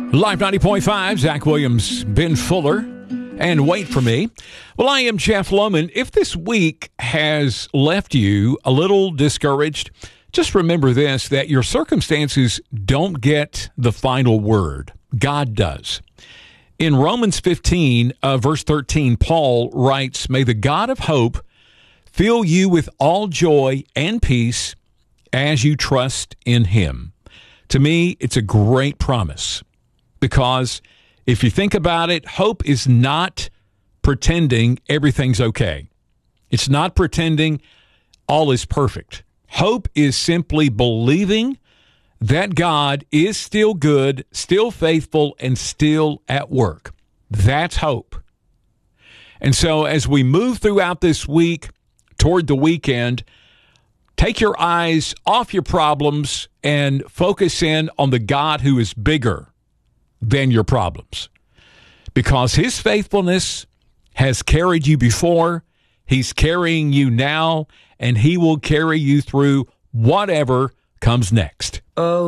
Live 90.5, Zach Williams, Ben Fuller, and Wait For Me. Well, I am Jeff Lohman. If this week has left you a little discouraged, just remember this, that your circumstances don't get the final word. God does. In Romans 15, verse 13, Paul writes, "May the God of hope fill you with all joy and peace as you trust in him." To me, it's a great promise. Because if you think about it, hope is not pretending everything's okay. It's not pretending all is perfect. Hope is simply believing that God is still good, still faithful, and still at work. That's hope. And so as we move throughout this week toward the weekend, take your eyes off your problems and focus in on the God who is bigger than your problems, because his faithfulness has carried you before, he's carrying you now, and he will carry you through whatever comes next. Oh.